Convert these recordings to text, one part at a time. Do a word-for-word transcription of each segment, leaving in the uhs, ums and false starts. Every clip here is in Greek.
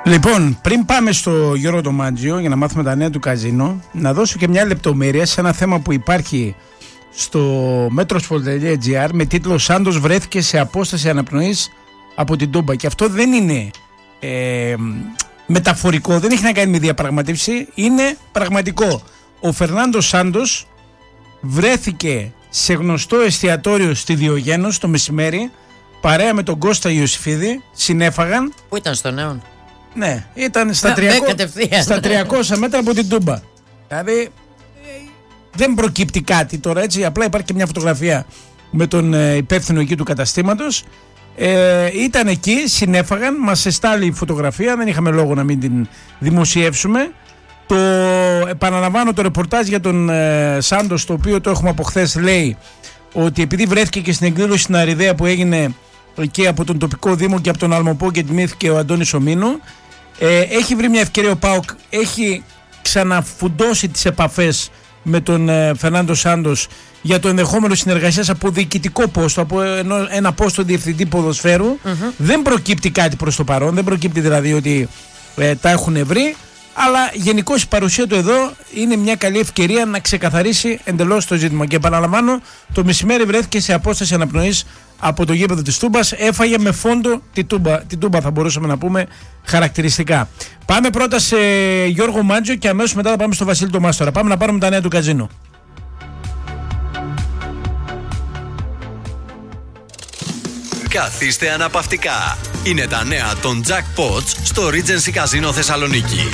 Λοιπόν, πριν πάμε στο Γιώργο το Μάντζιο για να μάθουμε τα νέα του καζίνο, να δώσω και μια λεπτομέρεια σε ένα θέμα που υπάρχει στο metrosport τελεία gr με τίτλο «Σάντος βρέθηκε σε απόσταση αναπνοής από την Τούμπα». Και αυτό δεν είναι ε, μεταφορικό, δεν έχει να κάνει με διαπραγματεύση, είναι πραγματικό. Ο Φερνάντο Σάντος βρέθηκε σε γνωστό εστιατόριο στη Διογένος το μεσημέρι, παρέα με τον Κώστα Ιωσήφιδη, συνέφαγαν. Πού ήταν, στο Νέον? Ναι, ήταν στα, τριακόσια, στα τριακόσια μέτρα από την Τούμπα. Δηλαδή δεν προκύπτει κάτι τώρα, έτσι, απλά υπάρχει και μια φωτογραφία με τον ε, υπεύθυνο εκεί του καταστήματος. Ε, ήταν εκεί, συνέφαγαν, μας εστάλει η φωτογραφία, δεν είχαμε λόγο να μην την δημοσιεύσουμε. Το επαναλαμβάνω, το ρεπορτάζ για τον ε, Σάντος, το οποίο το έχουμε από χθες, λέει ότι επειδή βρέθηκε και στην εκδήλωση στην Αριδαία που έγινε εκεί από τον τοπικό δήμο και από τον Αλμοπό και τιμήθηκε ο Αντώνης Ομίνου, ε, έχει βρει μια ευκαιρία ο ΠΑΟΚ, έχει ξαναφουντώσει τις επαφές με τον ε, Φερνάντο Σάντος για το ενδεχόμενο συνεργασίας από διοικητικό πόστο, από ένα, ένα πόστο διευθυντή ποδοσφαίρου. Mm-hmm. Δεν προκύπτει κάτι προς το παρόν, δεν προκύπτει δηλαδή ότι ε, τα έχουν βρει, αλλά γενικώς η παρουσία του εδώ είναι μια καλή ευκαιρία να ξεκαθαρίσει εντελώς το ζήτημα. Και επαναλαμβάνω, το μεσημέρι βρέθηκε σε απόσταση αναπνοής από το γήπεδο της Τούμπας, έφαγε με φόντο την Τούμπα, την Τούμπα θα μπορούσαμε να πούμε χαρακτηριστικά. Πάμε πρώτα σε Γιώργο Μάντζιο και αμέσως μετά θα πάμε στο Βασίλη το Μάστορα. Πάμε να πάρουμε τα νέα του καζίνο. Καθίστε αναπαυτικά. Είναι τα νέα των Jackpots στο Regency Casino Θεσσαλονίκη.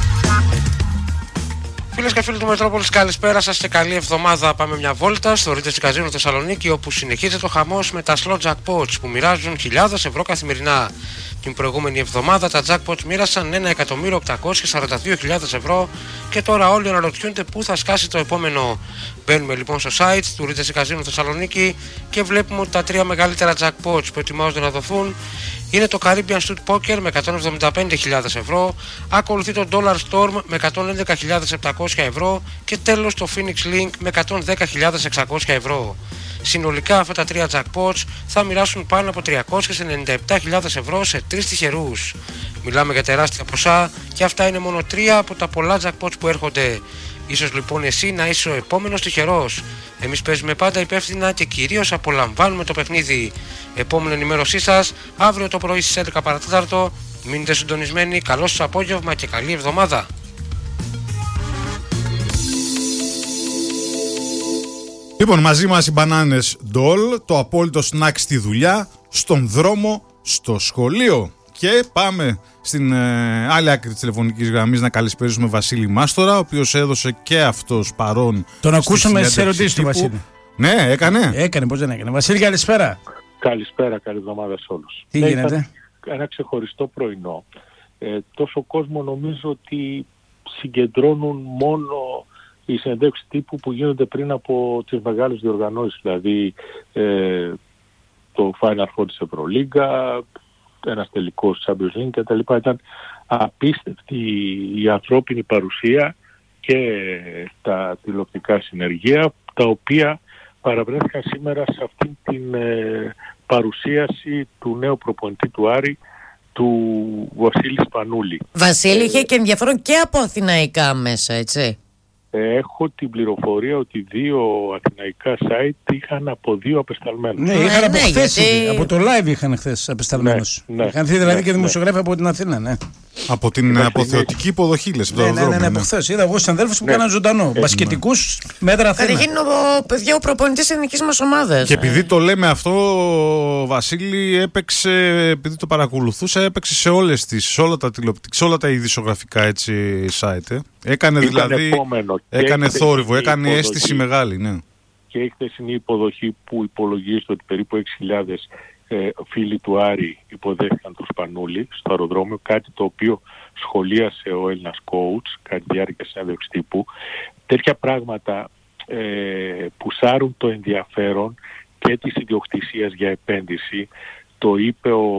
Φίλες και φίλοι του Μετρόπολης, καλησπέρα σας και καλή εβδομάδα. Πάμε μια βόλτα στο Regency Casino Θεσσαλονίκη, όπου συνεχίζεται ο χαμός με τα slot jackpots που μοιράζουν χιλιάδες ευρώ καθημερινά. Την προηγούμενη εβδομάδα τα jackpots μοίρασαν ένα εκατομμύριο οκτακόσιες σαράντα δύο χιλιάδες ευρώ και τώρα όλοι αναρωτιούνται πού θα σκάσει το επόμενο. Μπαίνουμε λοιπόν στο site του Regency Casino Θεσσαλονίκη και βλέπουμε ότι τα τρία μεγαλύτερα jackpots που ετοιμάζονται να δοθούν είναι το Caribbean Street Poker με εκατόν εβδομήντα πέντε χιλιάδες ευρώ, ακολουθεί το Dollar Storm με εκατόν έντεκα χιλιάδες επτακόσια ευρώ και τέλος το Phoenix Link με εκατόν δέκα χιλιάδες εξακόσια ευρώ. Συνολικά αυτά τα τρία jackpots θα μοιράσουν πάνω από τριακόσιες ενενήντα επτά χιλιάδες ευρώ σε τρεις τυχερούς. Μιλάμε για τεράστια ποσά και αυτά είναι μόνο τρία από τα πολλά jackpots που έρχονται. Ίσως λοιπόν εσύ να είσαι ο επόμενος τυχερός. Εμείς παίζουμε πάντα υπεύθυνα και κυρίως απολαμβάνουμε το παιχνίδι. Επόμενη ενημέρωσή σας αύριο το πρωί στις έντεκα παρά τέταρτο. Μείνετε συντονισμένοι, καλό σας απόγευμα και καλή εβδομάδα. Λοιπόν, μαζί μας οι μπανάνες Ντόλ, το απόλυτο σνακ στη δουλειά, στον δρόμο, στο σχολείο. Και πάμε στην ε, άλλη άκρη της τηλεφωνικής γραμμής να καλησπέρισουμε Βασίλη Μάστορα, ο οποίος έδωσε και αυτός παρόν. Τον ακούσαμε στις ερωτήσεις του Βασίλη. Ναι, έκανε. Έκανε, πώς δεν έκανε. Βασίλη, καλησπέρα. Καλησπέρα, καλή εβδομάδα σε όλους. Τι ναι, γίνεται? Ένα ξεχωριστό πρωινό. Ε, τόσο κόσμο νομίζω ότι συγκεντρώνουν μόνο οι συνεντεύξεις τύπου που γίνονται πριν από τις μεγάλες διοργανώσεις, δηλαδή ε, το Final Four της Ευρωλίγκα, ένας τελικός Champions League κτλ. Ήταν απίστευτη η ανθρώπινη παρουσία και τα τηλεοπτικά συνεργεία, τα οποία παραβρέθηκαν σήμερα σε αυτήν την ε, παρουσίαση του νέου προπονητή του Άρη, του Βασίλη Σπανούλη. Βασίλη, είχε και ενδιαφέρον και από αθηναϊκά μέσα, έτσι. Έχω την πληροφορία ότι δύο αθηναϊκά site είχαν από δύο απεσταλμένους. Ναι, είχαν ε, από ναι, χθες, γιατί... από το live είχαν χθες απεσταλμένους. Ναι, ναι, είχαν δει δηλαδή ναι, και δημοσιογράφοι ναι. από την Αθήνα, ναι. Από την ναι, αποθεωτική υποδοχή, λες. Ναι, ναι, ναι, ναι, από χθες. Είδα εγώ συναδέλφους που κάναν ζωντανό. Ε, μπασκετικούς μέτρα Αθήνα. Καταρχήν ο παιδιά ο προπονητής της εθνικής μας ομάδας. Και επειδή το λέμε αυτό, ο Βασίλη έπαιξε, επειδή το παρακολουθούσα, έπαιξε σε όλες τις, σε όλα τα τηλεοπτικά, σε όλα τα ειδησιογραφικά έτσι site. Ε. Έκανε δηλαδή, επόμενο. έκανε θόρυβο, έκανε υποδοχή. αίσθηση μεγάλη, ναι. Και η χθεσινή υποδοχή που υπολογίζεται ότι περίπου έξι χιλιάδες ε, φίλοι του Άρη υποδέχτηκαν τον Σπανούλη στο αεροδρόμιο, κάτι το οποίο σχολίασε ο Έλληνας coach κατά τη διάρκεια συνέντευξης τύπου. Τέτοια πράγματα ε, που σάρουν το ενδιαφέρον και της ιδιοκτησίας για επένδυση. Το είπε ο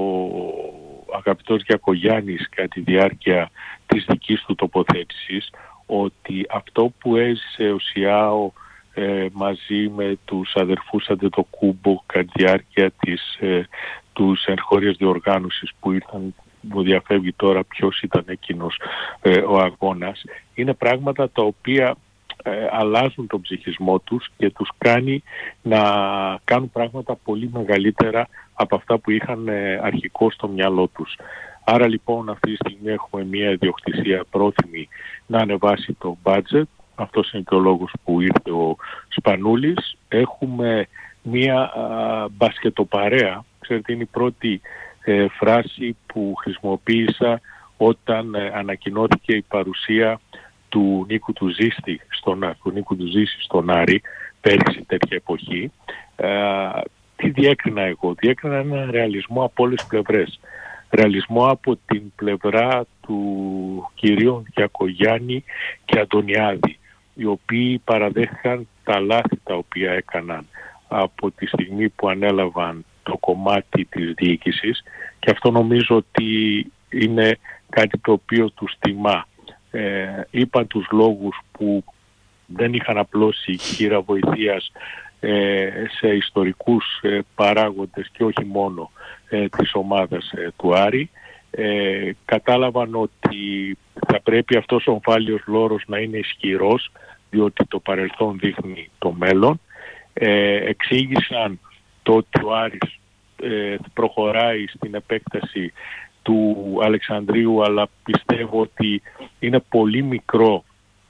αγαπητός Γιακογιάννης κατά τη διάρκεια της δικής του τοποθέτησης, ότι αυτό που έζησε ο ΣΙΑΟ ε, μαζί με τους αδερφούς Αντετοκούμπο κατά τη διάρκεια της, ε, τους εγχώριας διοργάνωσης που ήρθαν μου διαφεύγει τώρα ποιος ήταν εκείνος ε, ο αγώνας, είναι πράγματα τα οποία ε, αλλάζουν τον ψυχισμό τους και τους κάνει να κάνουν πράγματα πολύ μεγαλύτερα από αυτά που είχαν ε, αρχικώς στο μυαλό τους. Άρα λοιπόν αυτή τη στιγμή έχουμε μια ιδιοκτησία πρόθυμη να ανεβάσει το budget. Αυτός είναι και ο λόγος που ήρθε ο Σπανούλης. Έχουμε μια α, μπασκετοπαρέα. Ξέρετε, είναι η πρώτη ε, φράση που χρησιμοποίησα όταν ε, ανακοινώθηκε η παρουσία του Νίκου του Ζήστη στον, του Νίκου του Ζήση στον Άρη πέρυσι τέτοια εποχή. Ε, τι διέκρινα εγώ? Διέκρινα ένα ρεαλισμό από όλες τις πλευρές. Ρεαλισμό από την πλευρά του κυρίων Γιακογιάννη και Αντωνιάδη, οι οποίοι παραδέχθηκαν τα λάθη τα οποία έκαναν από τη στιγμή που ανέλαβαν το κομμάτι της διοίκησης, και αυτό νομίζω ότι είναι κάτι το οποίο τους τιμά. Ε, είπαν τους λόγους που δεν είχαν απλώσει χείρα βοηθείας ε, σε ιστορικούς ε, παράγοντες και όχι μόνο ε, της ομάδας ε, του Άρη. Ε, κατάλαβαν ότι θα πρέπει αυτός ο ομφάλιος λόρος να είναι ισχυρός, διότι το παρελθόν δείχνει το μέλλον. Ε, εξήγησαν το ότι ο Άρης ε, προχωράει στην επέκταση του Αλεξανδρίου, αλλά πιστεύω ότι είναι πολύ μικρό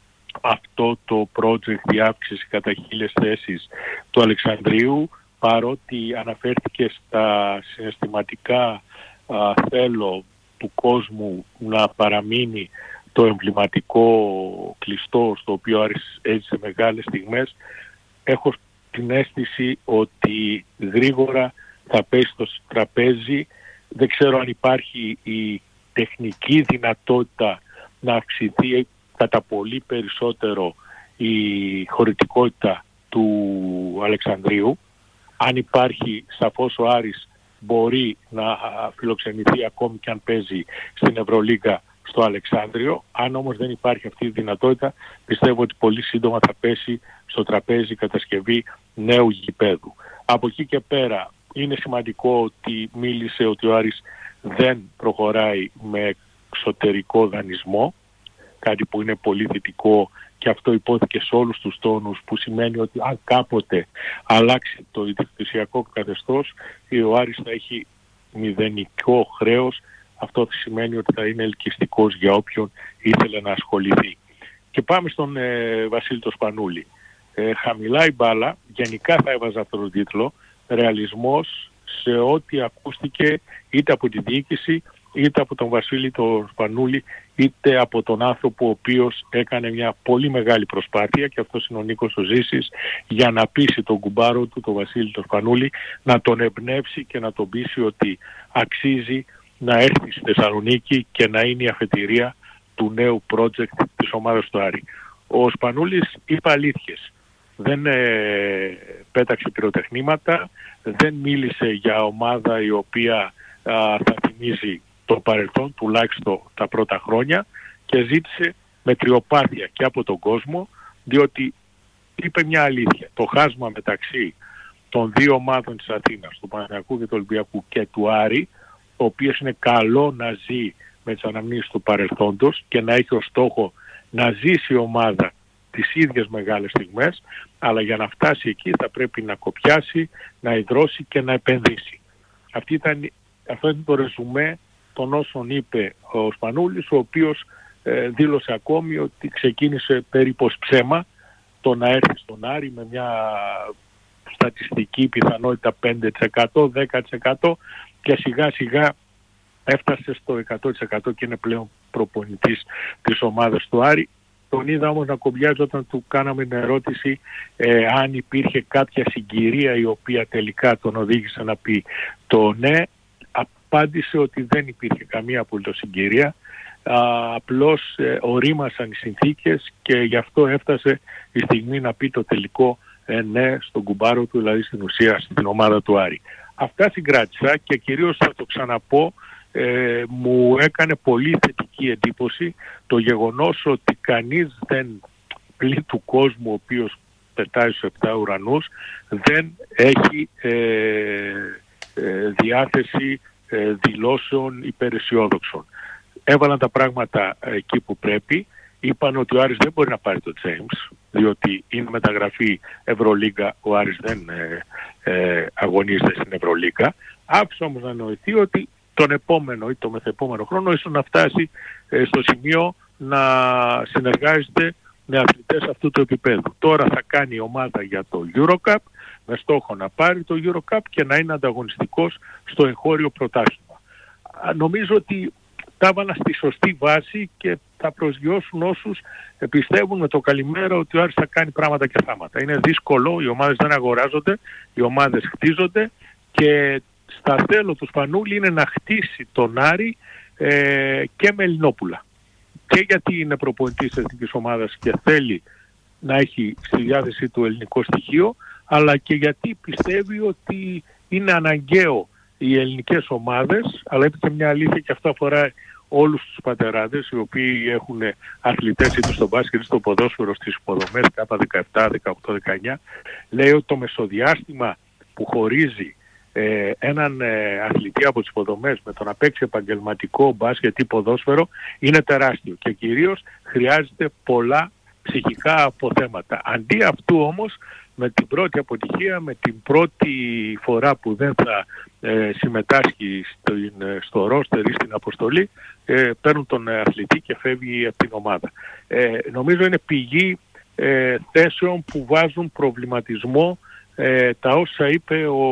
αυτό το project διάυξηση κατά χίλιες θέσεις του Αλεξανδρίου, παρότι αναφέρθηκε στα συναισθηματικά α, θέλω του κόσμου να παραμείνει το εμβληματικό κλειστό στο οποίο ο Άρης έζησε μεγάλες στιγμές. Έχω την αίσθηση ότι γρήγορα θα πέσει στο τραπέζι. Δεν ξέρω αν υπάρχει η τεχνική δυνατότητα να αυξηθεί κατά πολύ περισσότερο η χωρητικότητα του Αλεξανδρίου. Αν υπάρχει, σαφώς ο Άρης μπορεί να φιλοξενηθεί ακόμη και αν παίζει στην Ευρωλίγκα στο Αλεξάνδριο. Αν όμως δεν υπάρχει αυτή η δυνατότητα, πιστεύω ότι πολύ σύντομα θα πέσει στο τραπέζι κατασκευή νέου γηπέδου. Από εκεί και πέρα είναι σημαντικό ότι μίλησε ότι ο Άρης δεν προχωράει με εξωτερικό δανεισμό, κάτι που είναι πολύ θετικό και αυτό υπόθηκε σε όλους τους τόνους, που σημαίνει ότι αν κάποτε αλλάξει το ιδιοκτησιακό καθεστώς, ο Άρης θα έχει μηδενικό χρέος. Αυτό σημαίνει ότι θα είναι ελκυστικός για όποιον ήθελε να ασχοληθεί. Και πάμε στον ε, Βασίλη το Σπανούλη. Ε, χαμηλά η μπάλα, γενικά θα έβαζα αυτόν τον τίτλο, ρεαλισμός σε ό,τι ακούστηκε είτε από τη διοίκηση, είτε από τον Βασίλη τον Σπανούλη, είτε από τον άνθρωπο ο οποίος έκανε μια πολύ μεγάλη προσπάθεια, και αυτός είναι ο Νίκος ο Ζήσης, για να πείσει τον κουμπάρο του, τον Βασίλη τον Σπανούλη, να τον εμπνεύσει και να τον πείσει ότι αξίζει να έρθει στη Θεσσαλονίκη και να είναι η αφετηρία του νέου project της ομάδας του Άρη. Ο Σπανούλης είπε αλήθειες. Δεν ε, πέταξε πυροτεχνήματα, δεν μίλησε για ομάδα η οποία α, θα θυμίζει το παρελθόν, τουλάχιστον τα πρώτα χρόνια, και ζήτησε μετριοπάθεια και από τον κόσμο, διότι είπε μια αλήθεια. Το χάσμα μεταξύ των δύο ομάδων της Αθήνας, του Παναθηναϊκού και του Ολυμπιακού και του Άρη, ο οποίος είναι καλό να ζει με τις αναμνήσεις του παρελθόντος και να έχει ως στόχο να ζήσει η ομάδα τις ίδιες μεγάλες στιγμές, αλλά για να φτάσει εκεί θα πρέπει να κοπιάσει, να ιδρώσει και να επενδύσει. Αυτή ήταν, αυτό είναι το ρεζουμέ των όσων είπε ο Σπανούλης, ο οποίος ε, δήλωσε ακόμη ότι ξεκίνησε περίπου ψέμα το να έρθει στον Άρη με μια στατιστική πιθανότητα πέντε τοις εκατό, δέκα τοις εκατό, και σιγά σιγά έφτασε στο εκατό τοις εκατό και είναι πλέον προπονητής της ομάδας του Άρη. Τον είδα όμως να κομπιάζει όταν του κάναμε την ερώτηση ε, αν υπήρχε κάποια συγκυρία η οποία τελικά τον οδήγησε να πει το ναι. Απάντησε ότι δεν υπήρχε καμία απολύτως συγκυρία. Α, απλώς ε, ορίμασαν οι συνθήκες και γι' αυτό έφτασε η στιγμή να πει το τελικό ε, ναι στον κουμπάρο του, δηλαδή στην ουσία στην ομάδα του Άρη. Αυτά συγκράτησα και κυρίως θα το ξαναπώ, ε, μου έκανε πολύ θετική εντύπωση το γεγονός ότι κανείς δεν, πλην του κόσμου ο οποίος πετάει στους επτά ουρανούς, δεν έχει ε, ε, διάθεση ε, δηλώσεων υπεραισιόδοξων. Έβαλαν τα πράγματα εκεί που πρέπει. Είπαν ότι ο Άρης δεν μπορεί να πάρει το James, διότι είναι μεταγραφή Ευρωλίγκα, ο Άρης δεν ε, ε, αγωνίζεται στην Ευρωλίγκα. Άφησε όμως να νοηθεί ότι τον επόμενο ή το μεθεπόμενο χρόνο ίσως να φτάσει ε, στο σημείο να συνεργάζεται με αθλητές αυτού του επίπεδου. Τώρα θα κάνει η ομάδα για το EuroCup με στόχο να πάρει το EuroCup και να είναι ανταγωνιστικός στο εγχώριο πρωτάθλημα. Νομίζω ότι τα έβαλα στη σωστή βάση και θα προσγειώσουν όσους πιστεύουν με το καλημέρα ότι ο Άρης θα κάνει πράγματα και θάματα. Είναι δύσκολο, οι ομάδες δεν αγοράζονται, οι ομάδες χτίζονται και στα θέλω του Σπανούλη είναι να χτίσει τον Άρη ε, και με Ελληνόπουλα. Και γιατί είναι προπονητής της εθνικής ομάδας και θέλει να έχει στη διάθεσή του ελληνικό στοιχείο, αλλά και γιατί πιστεύει ότι είναι αναγκαίο οι ελληνικές ομάδες, αλλά είναι και μια αλήθεια και αυτό αφορά όλους τους πατεράδες οι οποίοι έχουν αθλητές είτε στο μπάσκετ είτε στο ποδόσφαιρο στις υποδομές κάπα δεκαεπτά, δεκαοκτώ, δεκαεννιά, λέει ότι το μεσοδιάστημα που χωρίζει ε, έναν ε, αθλητή από τις υποδομές με το να παίξει επαγγελματικό μπάσκετ ή ποδόσφαιρο είναι τεράστιο και κυρίως χρειάζεται πολλά ψυχικά αποθέματα. Αντί αυτού όμως, με την πρώτη αποτυχία, με την πρώτη φορά που δεν θα ε, συμμετάσχει στο, στο ρόστερ ή στην αποστολή, ε, παίρνουν τον αθλητή και φεύγει από την ομάδα. Ε, νομίζω είναι πηγή ε, θέσεων που βάζουν προβληματισμό ε, τα όσα είπε ο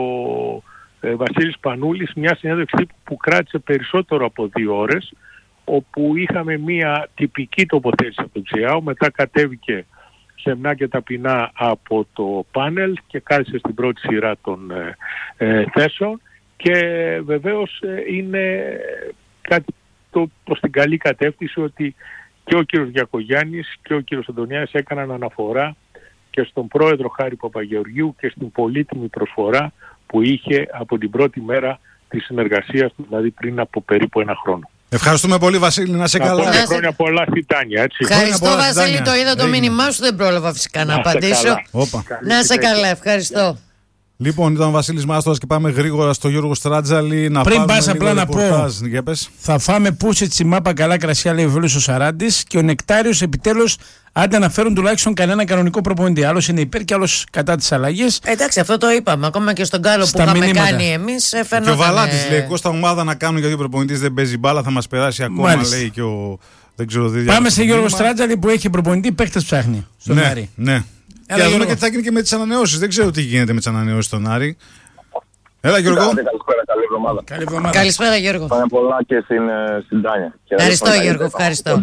ε, Βασίλης Πανούλης, μια συνέντευξη που κράτησε περισσότερο από δύο ώρες, όπου είχαμε μια τυπική τοποθέτηση από τον Τζιάο, μετά κατέβηκε σεμνά και ταπεινά από το πάνελ και κάθισε στην πρώτη σειρά των ε, ε, θέσεων και βεβαίως ε, είναι κάτι το προς την καλή κατεύθυνση ότι και ο κύριος Γιακογιάννης και ο κύριος Αντωνιάδης έκαναν αναφορά και στον πρόεδρο Χάρη Παπαγεωργίου και στην πολύτιμη προσφορά που είχε από την πρώτη μέρα της συνεργασίας του, δηλαδή πριν από περίπου ένα χρόνο. Ευχαριστούμε πολύ, Βασίλη, να σε καλά. Να σε... Χρόνια πολλά στη Τάνια, έτσι. Ευχαριστώ, Βασίλη, το είδα το μήνυμά σου, δεν πρόλαβα φυσικά να, να απαντήσω. Να σε καλά, ευχαριστώ. Λοιπόν, ήταν ο Βασίλης Μάστορας και πάμε γρήγορα στο Γιώργο Στράτζαλη. Να Πριν πας απλά να πω, θα φάμε πούσε τσιμάπα καλά κρασιά, λέει ο Βέλος ο Σαράντης, και ο Νεκτάριος επιτέλους άντε να φέρουν τουλάχιστον κανένα κανονικό προπονητή. Άλλος είναι υπέρ και άλλος κατά τις αλλαγές. Εντάξει, αυτό το είπαμε. Ακόμα και στον Γκάλο που είχαμε μηνύματα κάνει εμείς. Και ο Βαλάτης λέει: Κώστα, ομάδα να κάνουν γιατί ο προπονητής δεν παίζει μπάλα, θα μας περάσει ακόμα. Μάλιστα. Λέει και ο. Δεν ξέρω, δεν Πάμε σε Γιώργο Στράτζαλη που έχει προπονητή, παίχτες ψάχνει. Στον ναι, Άρη. Ναι. Και να δούμε και τι θα γίνει και με τις ανανεώσεις. Δεν ξέρω τι γίνεται με τις ανανεώσεις στον Άρη. Έλα, Γιώργο. Καλησπέρα, καλή εβδομάδα. Καλή εβδομάδα. Καλησπέρα, Γιώργο. Πάμε πολλά και στην, στην Τάνια. Ευχαριστώ, Γιώργο, ευχαριστώ.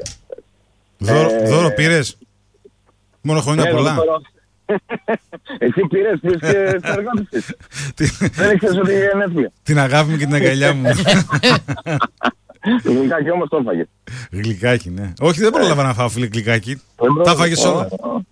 Δώρο, ε... δώρο πήρες. Μόνο χρόνια πολλά. Εσύ πήρες, πήρες και συνεργάτησες. Δεν ήξερες ότι είναι γενέθλια. Την αγάπη μου και την αγκαλιά μου. Γλυκάκι όμως το έφαγε. Γλυκάκι, ναι. Όχι, δεν πρόλαβα να φάω, φίλε, γλυκάκι. Τα έφαγες όλα.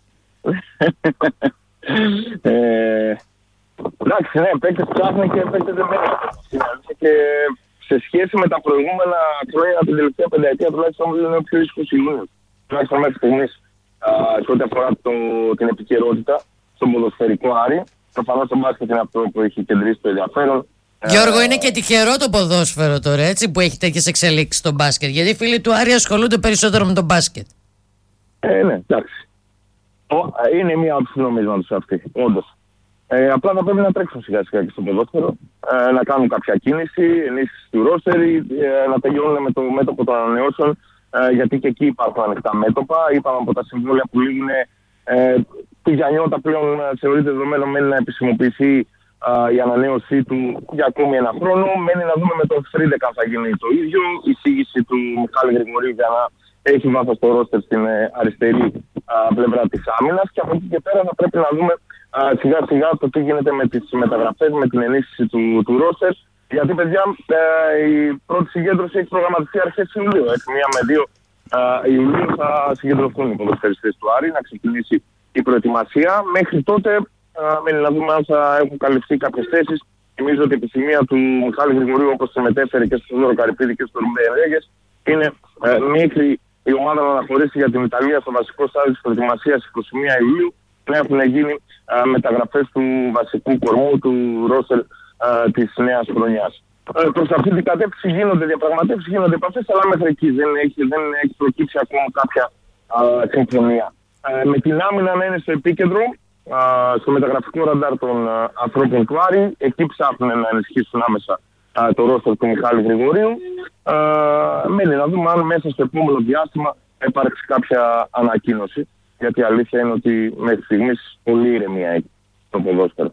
Εντάξει, ναι, παίκτες ψάχνει και παίκτες δεν μένει. Και σε σχέση με τα προηγούμενα χρόνια, την τελευταία πενταετία, τουλάχιστον είναι ο πιο ήσυχος Ιούνιος. Τουλάχιστον μέχρι στιγμής, σε ό,τι αφορά το, την επικαιρότητα στον ποδοσφαιρικό Άρη. Προφανώς το μπάσκετ είναι αυτό που έχει κεντρήσει το ενδιαφέρον. Γιώργο, είναι και τυχερό το ποδόσφαιρο τώρα, έτσι, που έχει τέτοιες εξελίξεις στο μπάσκετ. Γιατί οι φίλοι του Άρη ασχολούνται περισσότερο με το μπάσκετ. Ε, ναι, εντάξει. Είναι μία από τις νομίσματος αυτή, όντως. Ε, απλά θα πρέπει να τρέξουν σιγά σιγά και στο ποδόσφαιρο, ε, να κάνουν κάποια κίνηση, ενίσχυση του ρόστερ, ε, να τελειώνουν με το μέτωπο των ανανεώσεων, ε, γιατί και εκεί υπάρχουν ανοιχτά μέτωπα. Είπαμε από τα συμβόλαια που λήγουν, ε, τη Γιαννιώτα πλέον θεωρείται δεδομένο, μένει να επισημοποιηθεί ε, η ανανέωσή του για ακόμη ένα χρόνο. Μένει να δούμε με το Φρίντεκα αν θα γίνει το ίδιο. Η εισήγηση του Μιχάλη Γρηγορίου για να έχει βάθος στο ρόστερ στην ε, αριστερή ε, πλευρά της άμυνας. Και από εκεί και πέρα θα πρέπει να δούμε Uh, σιγά σιγά το τι γίνεται με τις μεταγραφές, με την ενίσχυση του, του ρόστερ. Γιατί, παιδιά, uh, η πρώτη συγκέντρωση έχει προγραμματιστεί αρχές Ιουλίου. Έτσι, μία με δύο uh, Ιουλίου θα συγκεντρωθούν οι ποδοσφαιριστές του Άρη, να ξεκινήσει η προετοιμασία. Μέχρι τότε, uh, μένει να δούμε αν θα έχουν καλυφθεί κάποιες θέσεις. Θυμίζω ότι η επιθυμία του Μιχάλη Γρηγορίου, όπως συμμετέφερε και στο Δώρο Καρυπίδη και στο Ρουμπέ Ρέγες, είναι uh, μέχρι η ομάδα να αναχωρήσει για την Ιταλία στο βασικό στάδιο της προετοιμασίας είκοσι μία Ιουλίου. Να έχουν γίνει α, μεταγραφές του βασικού κορμού του ρόστερ της νέας χρονιάς. Ε, προς αυτή την κατεύθυνση γίνονται διαπραγματεύσεις, γίνονται επαφές, αλλά μέχρι εκεί δεν έχει, δεν έχει προκύψει ακόμα κάποια α, συμφωνία. Ε, με την άμυνα να είναι στο επίκεντρο, α, στο μεταγραφικό ραντάρ των α, ανθρώπων του Άρη, εκεί ψάχνουν να ενισχύσουν άμεσα α, το ρόστερ του Μιχάλη Γρηγορίου. Ε, μένει να δούμε αν μέσα στο επόμενο διάστημα θα υπάρξει κάποια ανακοίνωση, γιατί η αλήθεια είναι ότι μέχρι στιγμής πολύ ηρεμία έχει το ποδόσφαιρο.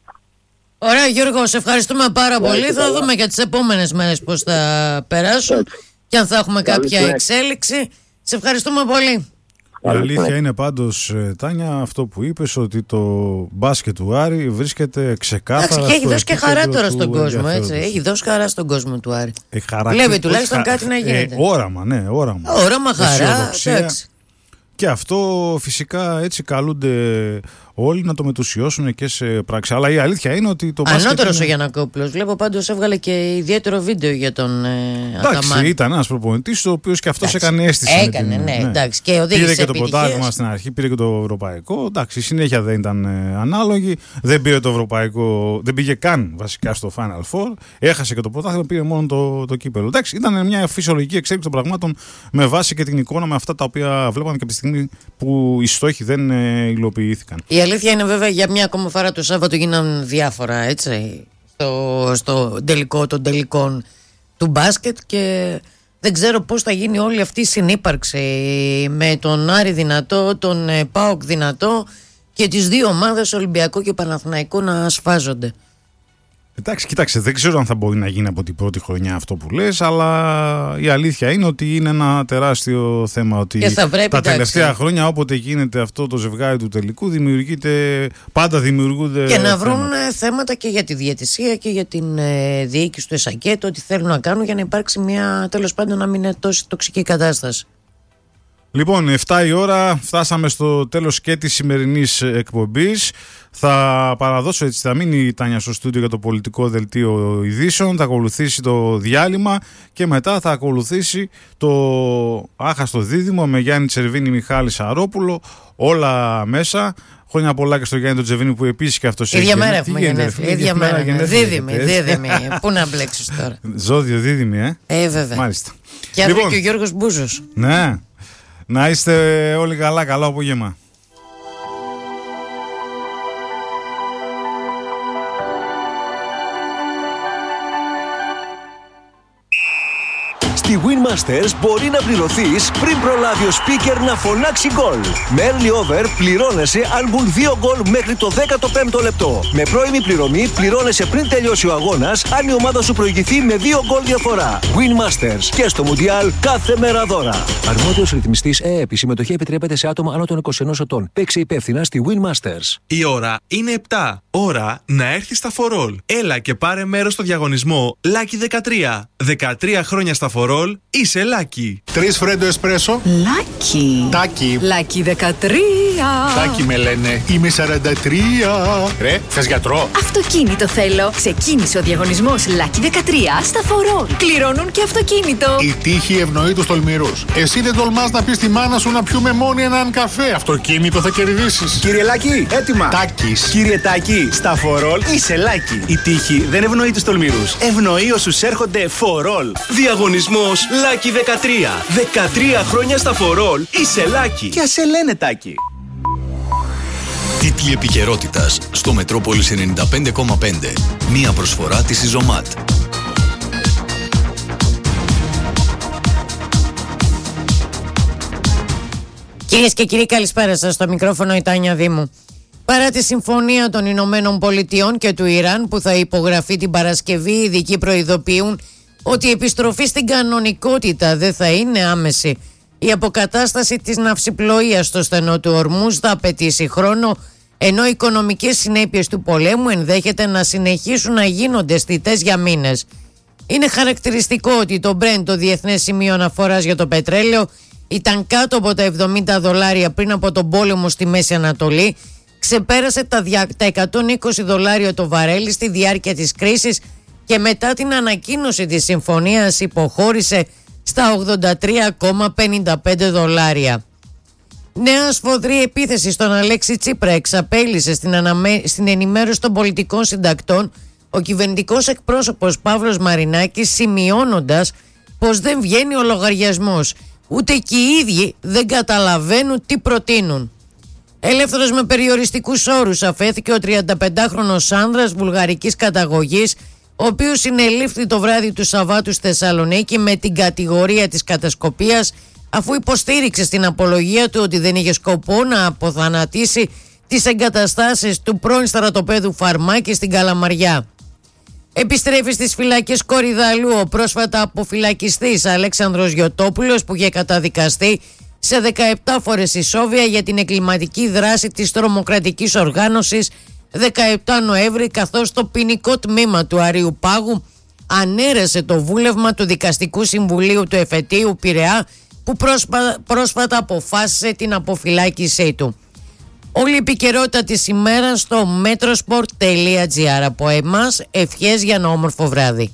Ωραία Γιώργο, σε ευχαριστούμε πάρα yeah, πολύ. Θα δούμε για τις επόμενες μέρες πώς θα περάσουν yeah. και αν θα έχουμε κάποια yeah. εξέλιξη. Σε ευχαριστούμε πολύ. Η αλήθεια είναι πάντως, Τάνια, αυτό που είπες, ότι το μπάσκετ του Άρη βρίσκεται ξεκάθαρα. Εντάξει, και έχει δώσει και χαρά τώρα στον κόσμο, έτσι. Έχει δώσει χαρά στον κόσμο του Άρη. Βλέπει τουλάχιστον χα... κάτι να γίνεται. Ε, όραμα, ναι, όραμα. Όραμα, χαρά. Εντάξει. Και αυτό φυσικά έτσι καλούνται όλοι να το μετουσιώσουν και σε πράξη. Αλλά η αλήθεια είναι ότι το μπάσκετ. Ανώτερος είναι... ο Γιαννακόπουλος. Βλέπω πάντως έβγαλε και ιδιαίτερο βίντεο για τον ε, εντάξει, ήταν ένας προπονητής ο οποίος και αυτός εντάξει, έκανε αίσθηση. Έκανε, την... ναι, ναι. Εντάξει, και οδήγησε. Πήρε και το πρωτάθλημα στην αρχή, πήρε και το ευρωπαϊκό. Εντάξει, η συνέχεια δεν ήταν ε, ανάλογη. Δεν πήρε το ευρωπαϊκό, δεν πήγε καν βασικά στο Final Four. Έχασε και το πρωτάθλημα, πήρε μόνο το, το κύπελο. Εντάξει, ήταν μια φυσιολογική εξέλιξη των πραγμάτων με βάση και την εικόνα με αυτά τα οποία βλέπαμε και από τη στιγμή που οι στόχοι δεν ε, υλοποιήθηκαν. Η αλήθεια είναι βέβαια για μια ακόμα φορά το Σάββατο γίνανε διάφορα έτσι στο, στο τελικό των τελικών του μπάσκετ και δεν ξέρω πώς θα γίνει όλη αυτή η συνύπαρξη με τον Άρη δυνατό, τον ΠΑΟΚ δυνατό και τις δύο ομάδες Ολυμπιακό και Παναθηναϊκό να σφάζονται. Εντάξει, κοίταξε, δεν ξέρω αν θα μπορεί να γίνει από την πρώτη χρονιά αυτό που λες, αλλά η αλήθεια είναι ότι είναι ένα τεράστιο θέμα. Ότι τα εντάξει. τελευταία χρόνια, όποτε γίνεται αυτό το ζευγάρι του τελικού, δημιουργείται, πάντα δημιουργούνται. Και να βρουν θέματα, θέματα και για τη διαιτησία και για την ε, διοίκηση του ΕΣΑΚΕ, ό,τι θέλουν να κάνουν για να υπάρξει μια, τέλος πάντων, να μην είναι τόσο τοξική κατάσταση. Λοιπόν, εφτά η ώρα, φτάσαμε στο τέλος και της σημερινής εκπομπής. Θα παραδώσω έτσι, θα μείνει η Τάνια στο στούντιο για το πολιτικό δελτίο ειδήσεων, θα ακολουθήσει το διάλειμμα και μετά θα ακολουθήσει το άχαστο δίδυμο με Γιάννη Τσερβίνη, Μιχάλη Σαρόπουλο, όλα μέσα. Χρόνια πολλά και στο Γιάννη τον Τσερβίνη που επίσης και αυτός έχει. Ίδια μέρα έχουμε γενέθλια. Ίδια μέρα. Δίδυμη, δίδυμη. Πού να μπλέξεις τώρα. Ζώδιο δίδυμη, ε. Ε, βέβαια. Μάλιστα. Και αύριο λοιπόν, και ο Γιώργος Μπούζος. Ναι. Να είστε όλοι καλά, καλό απόγευμα. Στη Winmasters μπορεί να πληρωθείς πριν προλάβει ο speaker να φωνάξει γκολ. Με early over πληρώνεσαι αν μπουν δύο γκολ μέχρι το δέκατο πέμπτο λεπτό. Με πρώιμη πληρωμή πληρώνεσαι πριν τελειώσει ο αγώνας αν η ομάδα σου προηγηθεί με δύο γκολ διαφορά. Winmasters και στο Μουντιάλ κάθε μέρα δώρα. Αρμόδιος ρυθμιστής ΕΕΠ. Η συμμετοχή επιτρέπεται σε άτομα άνω των είκοσι ενός ετών. Παίξε υπεύθυνα στη Winmasters. Η ώρα είναι επτά.Ώρα να έρθει στα φορόλ. Έλα και πάρε μέρος στο διαγωνισμό Lucky δεκατρία. δεκατρία χρόνια στα φορόλ. Είσαι Lucky. Τρεις φρέντο εσπρέσο. Lucky. Τάκι. Lucky δεκατρία. Τάκι με λένε. Είμαι σαράντα τρία. Ρε, θες γιατρό. Αυτοκίνητο θέλω. Ξεκίνησε ο διαγωνισμός Lucky δεκατρία στα φορόλ. Κληρώνουν και αυτοκίνητο. Η τύχη ευνοεί τους τολμηρούς. Εσύ δεν τολμάς να πεις στη μάνα σου να πιούμε μόνοι έναν καφέ. Αυτοκίνητο θα κερδίσεις. Κύριε Λάκη, έτοιμα. Τάκης. Κύριε Τάκη, στα φορόλ είσαι Λάκη. Η τύχη δεν ευνοεί τους τολμηρούς. Ευνοεί όσους έρχονται φορόλ. Διαγωνισμός Lucky δεκατρία. δεκατρία χρόνια στα φορόλ είσαι Lucky. Και ας σε λένε Τάκη. Τίτλοι επικαιρότητας στο Μετρόπολης ενενήντα πέντε κόμμα πέντε. Μία προσφορά της Ιζωμάτ. Κυρίες και κύριοι, καλησπέρα σας. Στο μικρόφωνο η Τάνια Δήμου. Παρά τη συμφωνία των Ηνωμένων Πολιτειών και του Ιράν που θα υπογραφεί την Παρασκευή, οι ειδικοί προειδοποιούν ότι η επιστροφή στην κανονικότητα δεν θα είναι άμεση. Η αποκατάσταση της ναυσιπλοείας στο στενό του Ορμούζ θα απαιτήσει χρόνο, ενώ οι οικονομικές συνέπειες του πολέμου ενδέχεται να συνεχίσουν να γίνονται αισθητές για μήνες. Είναι χαρακτηριστικό ότι το Brent, το διεθνές σημείο αναφοράς για το πετρέλαιο, ήταν κάτω από τα εβδομήντα δολάρια πριν από τον πόλεμο στη Μέση Ανατολή, ξεπέρασε τα εκατόν είκοσι δολάρια το βαρέλι στη διάρκεια της κρίσης και μετά την ανακοίνωση της συμφωνίας υποχώρησε στα ογδόντα τρία κόμμα πενήντα πέντε δολάρια. Νέα σφοδρή επίθεση στον Αλέξη Τσίπρα εξαπέλυσε στην, αναμε... στην ενημέρωση των πολιτικών συντακτών ο κυβερνητικός εκπρόσωπος Παύλος Μαρινάκης, σημειώνοντας πως δεν βγαίνει ο λογαριασμός. Ούτε και οι ίδιοι δεν καταλαβαίνουν τι προτείνουν. Ελεύθερος με περιοριστικούς όρους αφέθηκε ο τριανταπεντάχρονος άνδρας βουλγαρικής καταγωγής, ο οποίος συνελήφθη το βράδυ του Σαββάτου στη Θεσσαλονίκη με την κατηγορία της κατασκοπίας, αφού υποστήριξε στην απολογία του ότι δεν είχε σκοπό να αποθανατήσει τις εγκαταστάσεις του πρώην στρατοπέδου Φαρμάκη στην Καλαμαριά. Επιστρέφει στις φυλακές Κορυδαλού ο πρόσφατα αποφυλακιστής Αλέξανδρος Γιωτόπουλος, που είχε καταδικαστεί σε δεκαεπτά φορές ισόβια για την εγκληματική δράση της τρομοκρατικής οργάνωσης δεκαεπτά Νοέμβρη, καθώς το ποινικό τμήμα του Αρείου Πάγου ανέρεσε το βούλευμα του Δικαστικού Συμβουλίου του Εφετείου Πειραιά, που πρόσφα, πρόσφατα αποφάσισε την αποφυλάκησή του. Όλη η επικαιρότητα της ημέρας στο metrosport τελεία gr. Από εμάς, ευχές για ένα όμορφο βράδυ.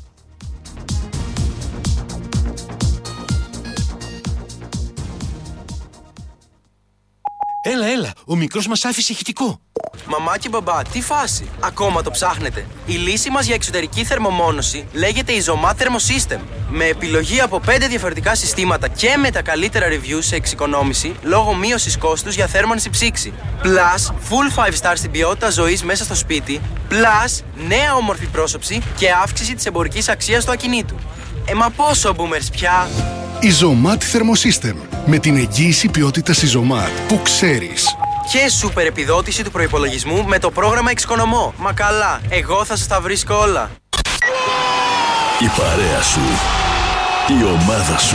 Έλα, έλα, ο μικρός μας άφησε ηχητικό. Μαμά και μπαμπά, τι φάση, ακόμα το ψάχνετε? Η λύση μας για εξωτερική θερμομόνωση λέγεται Isomat Thermosystem. Με επιλογή από πέντε διαφορετικά συστήματα και με τα καλύτερα reviews σε εξοικονόμηση λόγω μείωσης κόστους για θέρμανση ψήξη. Plus, full five star στην ποιότητα ζωής μέσα στο σπίτι. Plus, νέα όμορφη πρόσωψη και αύξηση της εμπορικής αξίας του ακινήτου. Ε, μα πόσο boomers πια! Isomat Thermosystem. Με την εγγύηση ποιότητας Isomat που ξέρεις. Και σούπερ επιδότηση του προϋπολογισμού με το πρόγραμμα Εξοικονομώ. Μα καλά, εγώ θα σας τα βρίσκω όλα. Η παρέα σου. Η ομάδα σου.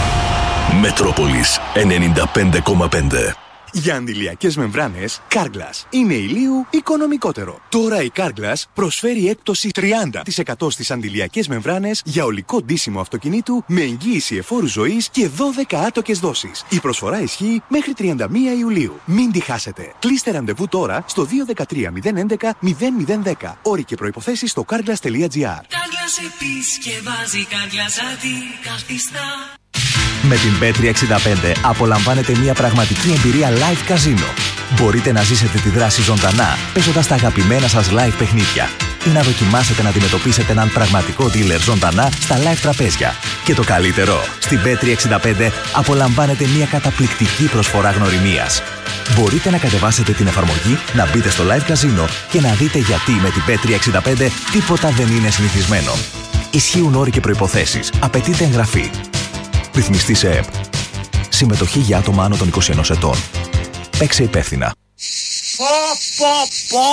Μετρόπολης ενενήντα πέντε κόμμα πέντε. Για αντιλιακές μεμβράνες, Carglass είναι ηλίου οικονομικότερο. Τώρα η Carglass προσφέρει έκπτωση τριάντα τοις εκατό στις αντιλιακές μεμβράνες για ολικό ντύσιμο αυτοκινήτου με εγγύηση εφόρου ζωής και δώδεκα άτοκες δόσεις. Η προσφορά ισχύει μέχρι τριάντα μία Ιουλίου. Μην τη χάσετε. Κλείστε ραντεβού τώρα στο δύο ένα τρία μηδέν έντεκα μηδέν μηδέν δέκα. Όροι και προϋποθέσεις στο carglass τελεία gr. Carglass επισκευάζει, Carglass αντικαθιστά. Με την μπετ τριακόσια εξήντα πέντε απολαμβάνετε μια πραγματική εμπειρία live καζίνο. Μπορείτε να ζήσετε τη δράση ζωντανά, παίζοντας τα αγαπημένα σας live παιχνίδια ή να δοκιμάσετε να αντιμετωπίσετε έναν πραγματικό dealer ζωντανά στα live τραπέζια. Και το καλύτερο, στην μπετ τριακόσια εξήντα πέντε απολαμβάνετε μια καταπληκτική προσφορά γνωριμίας. Μπορείτε να κατεβάσετε την εφαρμογή, να μπείτε στο live καζίνο και να δείτε γιατί με την μπετ τριακόσια εξήντα πέντε τίποτα δεν είναι συνηθισμένο. Ισχύουν όροι και προϋποθέσεις. Απαιτείται εγγραφή. Ρυθμιστή σε ΕΠ. Συμμετοχή για άτομα άνω των είκοσι ενός ετών. Παίξε υπεύθυνα. Πω πω πω!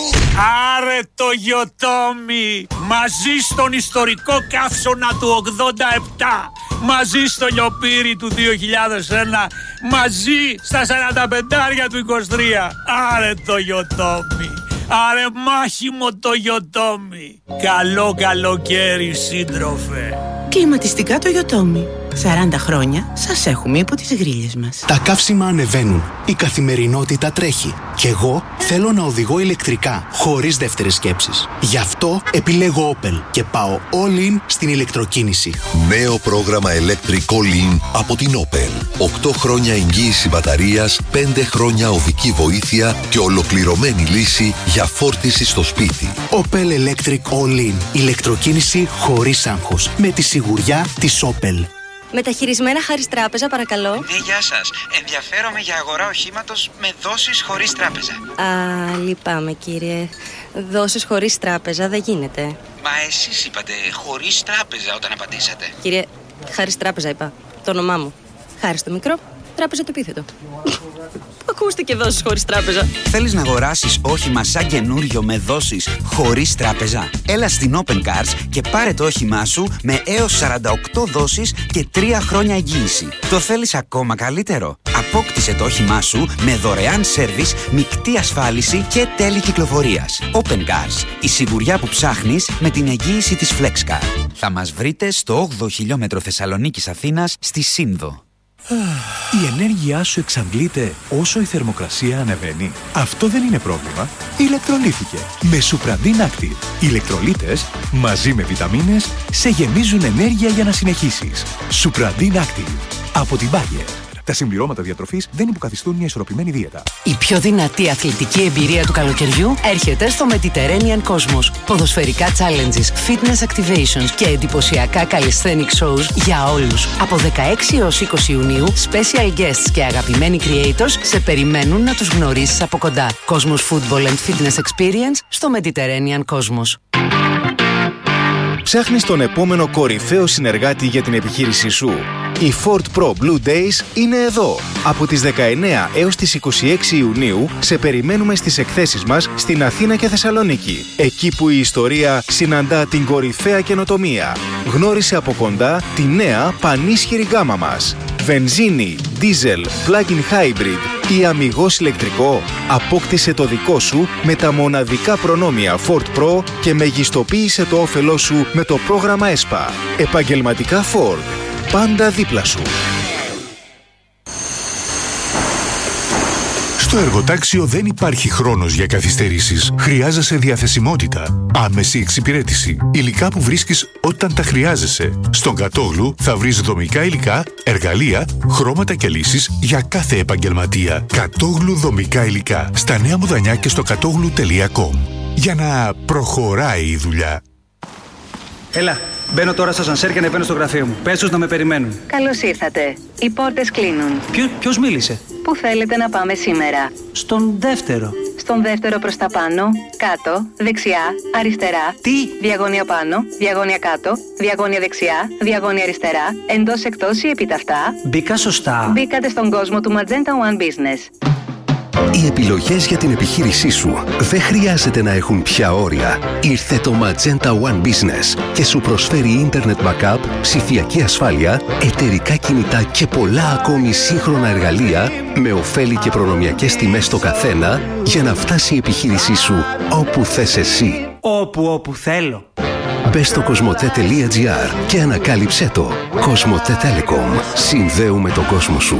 Άρε το Γιωτόμι! Μαζί στον ιστορικό καύσωνα του ογδόντα επτά, μαζί στο λιοπύρι του δύο χιλιάδες ένα, μαζί στα σαράντα πεντάρια του είκοσι τρία. Άρε το Γιωτόμι! Άρε μάχημο το Γιωτόμι! Καλό καλοκαίρι, σύντροφε! Κλιματιστικά το Γιωτόμι. σαράντα χρόνια σας έχουμε υπό τις γρίλες μας. Τα καύσιμα ανεβαίνουν. Η καθημερινότητα τρέχει. Κι εγώ θέλω να οδηγώ ηλεκτρικά, χωρίς δεύτερες σκέψεις. Γι' αυτό επιλέγω Opel και πάω all in στην ηλεκτροκίνηση. Νέο πρόγραμμα Electric All In από την Opel. οκτώ χρόνια εγγύηση μπαταρίας, πέντε χρόνια οδική βοήθεια και ολοκληρωμένη λύση για φόρτιση στο σπίτι. Opel Electric All In. Ηλεκτροκίνηση χωρίς άγχος. Με τη σιγουριά της Opel. Μεταχειρισμένα χάρις τράπεζα, παρακαλώ. Ναι, γεια σας. Ενδιαφέρομαι για αγορά οχήματος με δόσεις χωρίς τράπεζα. Α, λυπάμαι κύριε. Δόσεις χωρίς τράπεζα δεν γίνεται. Μα εσείς είπατε χωρίς τράπεζα όταν απαντήσατε. Κύριε, χάρις τράπεζα είπα. Το όνομά μου. Χάρις το μικρό, τράπεζα το επίθετο. Ακούστηκε δόσεις χωρίς τράπεζα. Θέλεις να αγοράσεις όχημα σαν καινούριο με δόσεις χωρίς τράπεζα? Έλα στην Open Cars και πάρε το όχημά σου με έως σαράντα οκτώ δόσεις και τρία χρόνια εγγύηση. Το θέλεις ακόμα καλύτερο? Απόκτησε το όχημά σου με δωρεάν σέρβις, μεικτή ασφάλιση και τέλη κυκλοφορίας. Open Cars. Η σιγουριά που ψάχνεις με την εγγύηση της FlexCar. Θα μας βρείτε στο όγδοο χιλιόμετρο Θεσσαλονίκης Αθήνας στη Σύνδο. Η ενέργειά σου εξαντλείται όσο η θερμοκρασία ανεβαίνει. Αυτό δεν είναι πρόβλημα. Ηλεκτρολύθηκε με Supradin Active. Οι ηλεκτρολίτες μαζί με βιταμίνες σε γεμίζουν ενέργεια για να συνεχίσεις. Supradin Active από την Bayer. Τα συμπληρώματα διατροφής δεν υποκαθιστούν μια ισορροπημένη δίαιτα. Η πιο δυνατή αθλητική εμπειρία του καλοκαιριού έρχεται στο Mediterranean Cosmos. Ποδοσφαιρικά challenges, fitness activations και εντυπωσιακά calisthenic shows για όλους. Από δεκαέξι έως είκοσι Ιουνίου, special guests και αγαπημένοι creators σε περιμένουν να τους γνωρίσεις από κοντά. Cosmos Football and Fitness Experience στο Mediterranean Cosmos. Ψάχνεις τον επόμενο κορυφαίο συνεργάτη για την επιχείρησή σου. Οι Ford Pro Blue Days είναι εδώ. Από τις δεκαεννέα έως τις είκοσι έξι Ιουνίου σε περιμένουμε στις εκθέσεις μας στην Αθήνα και Θεσσαλονίκη. Εκεί που η ιστορία συναντά την κορυφαία καινοτομία. Γνώρισε από κοντά τη νέα πανίσχυρη γκάμα μας. Βενζίνη, diesel, plug-in hybrid ή αμιγώς ηλεκτρικό. Απόκτησε το δικό σου με τα μοναδικά προνόμια Ford Pro και μεγιστοποίησε το όφελό σου με το πρόγραμμα ΕΣΠΑ. Επαγγελματικά Ford. Πάντα δίπλα σου. Στο εργοτάξιο δεν υπάρχει χρόνος για καθυστερήσεις. Χρειάζεσαι διαθεσιμότητα, άμεση εξυπηρέτηση, υλικά που βρίσκεις όταν τα χρειάζεσαι. Στον Κατόγλου θα βρεις δομικά υλικά, εργαλεία, χρώματα και λύσεις για κάθε επαγγελματία. Κατόγλου δομικά υλικά. Στα Νέα Μουδανιά και στο κατόγλου τελεία κομ. Για να προχωράει η δουλειά. Έλα, μπαίνω τώρα στο ασανσέρ και ανεβαίνω στο γραφείο μου. Πες τους να με περιμένουν. Καλώς ήρθατε. Οι πόρτες κλείνουν. Ποιο, ποιος μίλησε? Πού θέλετε να πάμε σήμερα? Στον δεύτερο. Στον δεύτερο προς τα πάνω, κάτω, δεξιά, αριστερά. Τι? Διαγώνια πάνω, διαγώνια κάτω, διαγώνια δεξιά, διαγώνια αριστερά, εντός εκτός ή επιταυτά. Μπήκα σωστά. Μπήκατε στον κόσμο του Magenta One Business. Οι επιλογές για την επιχείρησή σου δεν χρειάζεται να έχουν πια όρια. Ήρθε το Magenta One Business και σου προσφέρει Internet Backup, ψηφιακή ασφάλεια, εταιρικά κινητά και πολλά ακόμη σύγχρονα εργαλεία με ωφέλη και προνομιακές τιμές στο καθένα για να φτάσει η επιχείρησή σου όπου θες εσύ. Όπου, όπου θέλω. Μπες στο κοσμοτέ τελεία τζι άρ και ανακάλυψέ το. Κοσμοτέ Telecom. Συνδέουμε τον κόσμο σου.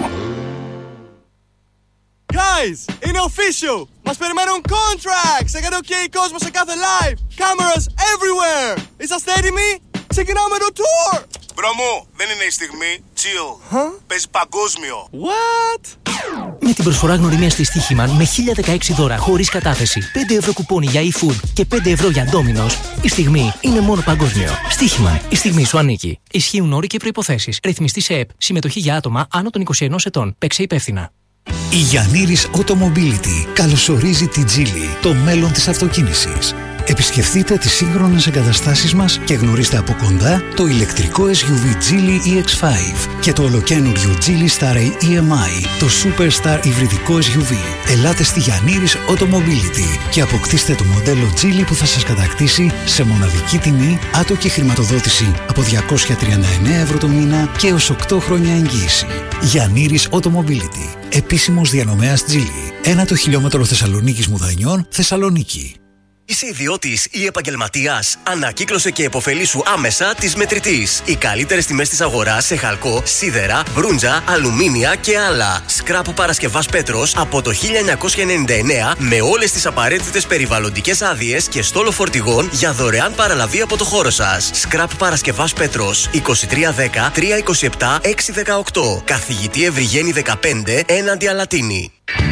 Guys, είναι official! Μας περιμένουν contracts! Έκανε ok κόσμο σε κάθε live! Cameras everywhere! Είσαστε έτοιμοι? Ξεκινάμε το tour! Μπρο μου, δεν είναι η στιγμή. Chill. Huh? Παίζει παγκόσμιο. What? Με την προσφορά γνωριμία στη Στοίχημαν με χίλια δεκαέξι δώρα χωρίς κατάθεση, πέντε ευρώ κουπόνι για e-food και πέντε ευρώ για Domino's, η στιγμή είναι μόνο παγκόσμιο. Στοίχημαν, η στιγμή σου ανήκει. Ισχύουν όροι και προϋποθέσεις. Ρυθμιστή σε ΕΠ. Συμμετοχή για άτομα άνω των είκοσι ενός ετών. Παίξε υπεύθυνα. Η Γιαννήρης Automobility καλωσορίζει την Geely, το μέλλον της αυτοκίνησης. Επισκεφτείτε τις σύγχρονες εγκαταστάσεις μας και γνωρίστε από κοντά το ηλεκτρικό ες γιου βι Geely ι εξ πέντε και το ολοκαίνουργιο Geely Star ι εμ άι, το Superstar υβριδικό ες γιου βι. Ελάτε στη Γιαννήρης Automobility και αποκτήστε το μοντέλο Geely που θα σας κατακτήσει σε μοναδική τιμή, άτοκη χρηματοδότηση από διακόσια τριάντα εννέα ευρώ το μήνα και έως οκτώ χρόνια εγγύηση. Γιαννήρης Automobility. Επίσημος διανομέας Geely. Ένα το χιλιόμετρο Θεσσαλονίκης Μουδανιών, Θεσσαλονίκη. Είσαι ιδιώτης ή επαγγελματίας? Ανακύκλωσε και επωφελήσου άμεσα της Μετρητής. Οι καλύτερες τιμές της αγοράς σε χαλκό, σίδερα, μπρούντζα, αλουμίνια και άλλα. Σκράπ Παρασκευάς Πέτρος από το χίλια εννιακόσια ενενήντα εννέα με όλες τις απαραίτητες περιβαλλοντικές άδειες και στόλο φορτηγών για δωρεάν παραλαβή από το χώρο σας. Σκράπ Παρασκευάς Πέτρος είκοσι τρία δέκα τριακόσια είκοσι επτά εξακόσια δεκαοκτώ. Καθηγητή Ευρυγένη δεκαπέντε έναντι Αλατίνη.